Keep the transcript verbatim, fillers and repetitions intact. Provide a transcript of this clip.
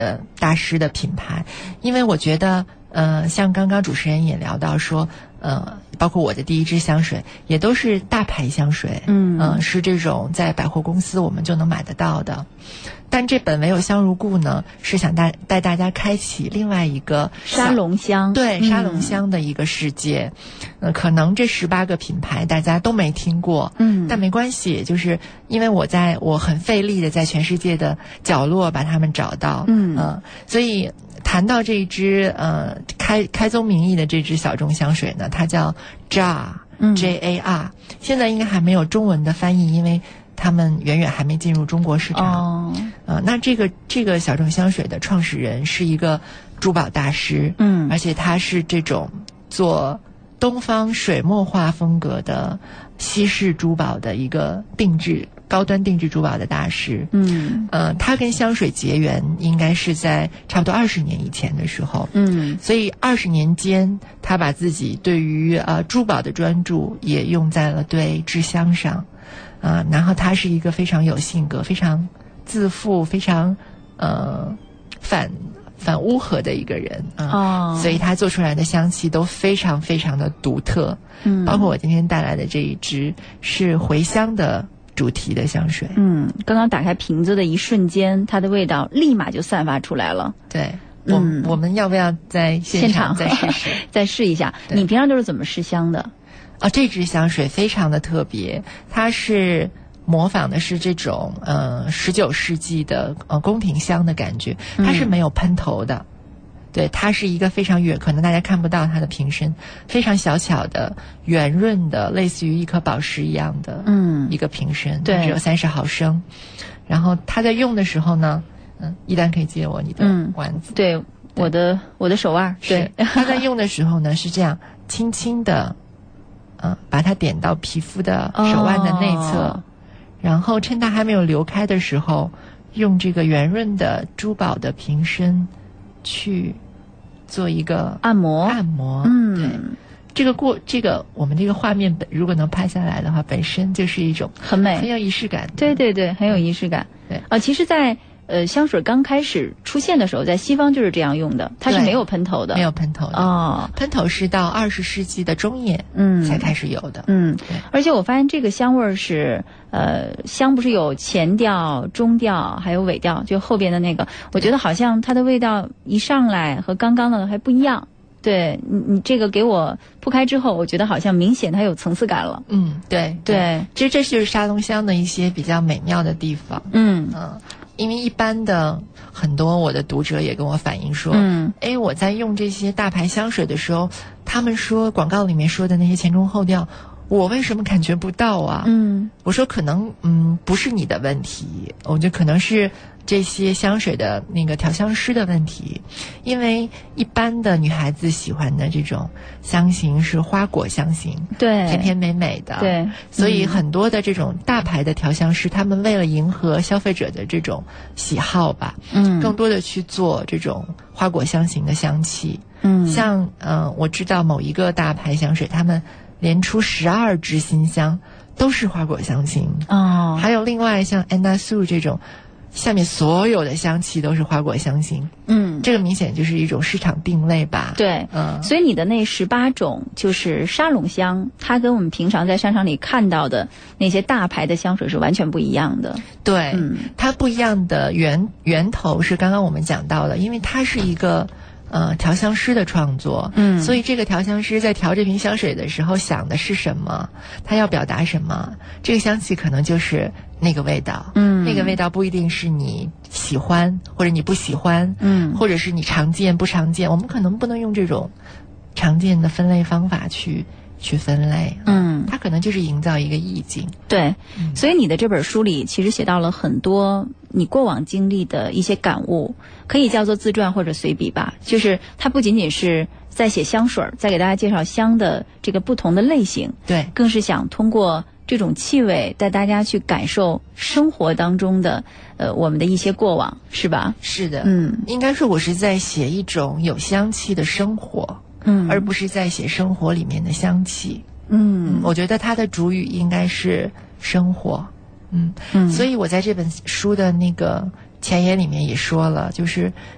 呃大师的品牌，因为我觉得呃像刚刚主持人也聊到说，呃包括我的第一支香水也都是大牌香水，嗯、呃、是这种在百货公司我们就能买得到的。但这本唯有香如故呢，是想带带大家开启另外一个沙龙香， 对、嗯、沙龙香的一个世界。呃，可能这十八个品牌大家都没听过，嗯，但没关系，就是因为我在我很费力的在全世界的角落把它们找到，嗯、呃，所以谈到这一支呃开开宗明义的这支小众香水呢，它叫 J A R，J A R， 现在应该还没有中文的翻译，因为他们远远还没进入中国市场。哦，呃，那这个这个小众香水的创始人是一个珠宝大师，嗯，而且他是这种做东方水墨画风格的西式珠宝的一个定制高端定制珠宝的大师。嗯，呃，他跟香水结缘应该是在差不多二十年以前的时候。嗯，所以二十年间，他把自己对于呃珠宝的专注也用在了对制香上。啊、呃，然后他是一个非常有性格、非常自负、非常呃反反乌合的一个人啊、呃哦，所以他做出来的香气都非常非常的独特。嗯，包括我今天带来的这一支是茴香的主题的香水。嗯， 刚刚打开瓶子的一瞬间，它的味道立马就散发出来了。 对，我、嗯、我们要不要在现场再试试？ 再试一下。你平常都是怎么试香的？ 啊，这支香水非常的特别，它是模仿的是这种呃十九世纪的呃宫廷香的感觉，它是没有喷头的。嗯，对，它是一个非常圆，可能大家看不到它的瓶身，非常小巧的圆润的，类似于一颗宝石一样的，嗯，一个瓶身，对，只有三十毫升。然后它在用的时候呢，嗯，一丹可以借我你的丸子， 嗯、对, 对，我的我的手腕，对， 它在用的时候呢是这样，轻轻的。嗯，把它点到皮肤的手腕的内侧，哦，然后趁它还没有流开的时候，用这个圆润的珠宝的瓶身去做一个按摩。 按摩，嗯，对，这个过这个我们这个画面本如果能拍下来的话，本身就是一种很美、 很有仪式感的。 对对对，很有仪式感。对啊，其实，在呃香水刚开始出现的时候，在西方就是这样用的，它是没有喷头的， 没有喷头的哦。喷头是到二十世纪的中叶嗯才开始有的。嗯， 而且我发现这个香味是呃香不是有前调、中调还有尾调，就后边的那个，我觉得好像它的味道一上来和刚刚的还不一样。对你，你这个给我铺开之后，我觉得好像明显它有层次感了。 嗯，对对，其实这就是沙龙香的一些比较美妙的地方。嗯嗯。因为一般的很多我的读者也跟我反映说，嗯，哎，我在用这些大牌香水的时候，他们说广告里面说的那些前中后调，我为什么感觉不到啊？嗯，我说可能嗯不是你的问题，我觉得可能是这些香水的那个调香师的问题，因为一般的女孩子喜欢的这种香型是花果香型， 对， 甜甜美美的， 对， 所以很多的这种大牌的调香师，他们为了迎合消费者的这种喜好吧，嗯，更多的去做这种花果香型的香气，嗯，像嗯、呃，我知道某一个大牌香水，他们连出十二支新香都是花果香型哦，还有另外像 Anna Sue 这种。下面所有的香气都是花果香型，嗯，这个明显就是一种市场定位吧。 对，嗯，所以你的那十八种就是沙龙香，它跟我们平常在商场里看到的那些大牌的香水是完全不一样的。 对，嗯，它不一样的源源头是刚刚我们讲到的，因为它是一个呃调香师的创作，嗯，所以这个调香师在调这瓶香水的时候想的是什么，他要表达什么，这个香气可能就是那个味道，嗯，那个味道不一定是你喜欢或者你不喜欢，嗯，或者是你常见不常见，我们可能不能用这种常见的分类方法去去分类，嗯，它可能就是营造一个意境。 对，嗯，所以你的这本书里其实写到了很多你过往经历的一些感悟，可以叫做自传或者随笔吧，就是它不仅仅是在写香水，在给大家介绍香的这个不同的类型， 对， 更是想通过这种气味带大家去感受生活当中的呃我们的一些过往，是吧？ 是的，嗯，应该说我是在写一种有香气的生活，嗯，而不是在写生活里面的香气，嗯，我觉得它的主语应该是生活，嗯嗯，所以我在这本书的那个前言里面也说了，就是